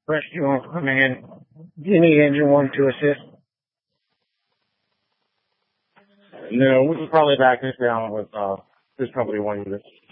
Rescue one coming in. Do you need engine one to assist? No, we can probably back this down with this company one unit.